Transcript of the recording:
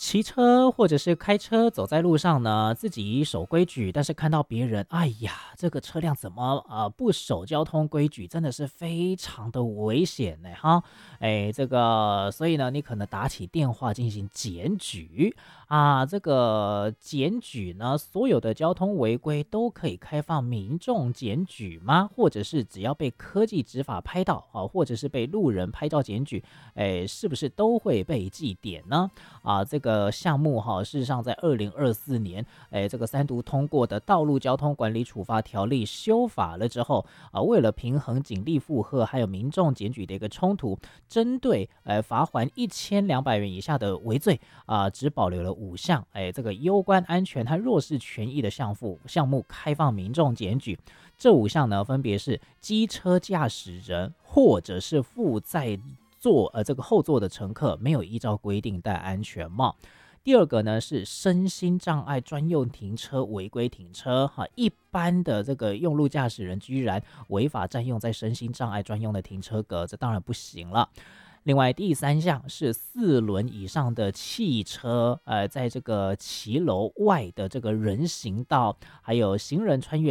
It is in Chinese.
骑车或者是开车走在路上呢，自己守规矩，但是看到别人，哎呀，这个车辆怎么不守交通规矩，真的是非常的危险呢哈。哎，这个所以呢，你可能打起电话进行检举啊，这个检举呢，所有的交通违规都可以开放民众检举吗？或者是只要被科技执法拍到啊，或者是被路人拍照检举，哎，是不是都会被记点呢？这个项目哈，事实上在2024年，这个三读通过的《道路交通管理处罚条例》修法了之后为了平衡警力负荷还有民众检举的一个冲突，针对罚款1200元以下的违罪只保留了5项，这个攸关安全和弱势权益的项目开放民众检举。这5项呢，分别是机车驾驶人或者是负载这个后座的乘客没有依照规定戴安全帽。第二个呢是身心障碍专用停车违规停车一般的这个用路驾驶人居然违法占用在身心障碍专用的停车格，这当然不行了。另外第3项是4轮以上的汽车在这个骑楼外的这个人行道还有行人穿越